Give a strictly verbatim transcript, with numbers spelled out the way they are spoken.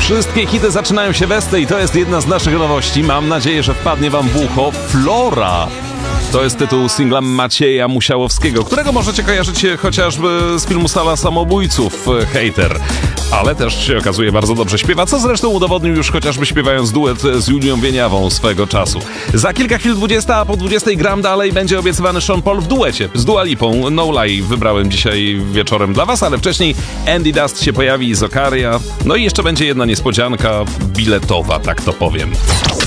Wszystkie hity zaczynają się we S i to jest jedna z naszych nowości. Mam nadzieję, że wpadnie wam w ucho. Flora. To jest tytuł singla Macieja Musiałowskiego, którego możecie kojarzyć chociażby z filmu Sala Samobójców, Hater. Ale też się okazuje bardzo dobrze śpiewa, co zresztą udowodnił już chociażby śpiewając duet z Julią Wieniawą swego czasu. Za kilka chwil dwudziesta, a po dwudziestej gram dalej będzie obiecywany Sean Paul w duecie z Dua Lipą. No Lie wybrałem dzisiaj wieczorem dla was, ale wcześniej Andy Dust się pojawi z Okaria. No i jeszcze będzie jedna niespodzianka biletowa, tak to powiem.